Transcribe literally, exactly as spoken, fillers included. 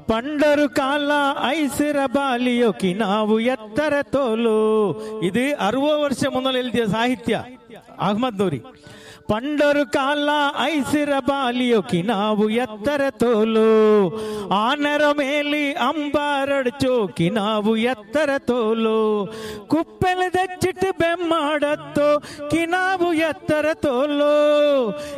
ಪಂಡರು ಕಾಲ ಐಸಿರ ಬಾಲಿಯೋಕಿ ನಾವು ಎತ್ತರ ತೋಲು. ಇದು ಅರವತ್ತು ವರ್ಷ ಮೊದಲು ಎಲ್ದಿಯ ಸಾಹಿತ್ಯ ಅಹಮದ್ ನೂರಿ. ಪಂಡರು ಕಾಲ ಐಸಿರ ಬಾಲಿಯೋಕಿ ನಾವು ಎತ್ತರ ತೋಲು, ಆನರ ಮೇಲಿ ಅಂಬಾರಡ್ಚೋಕಿ ನಾವು ಎತ್ತರ ತೋಲು, ಕುಪ್ಪೆಲೆ ದಚ್ಚಿಟ್ಟು ಬೆಮ್ಮಾಡತ್ತೋ ಕಿ ನಾವು ಎತ್ತರ ತೋಲು.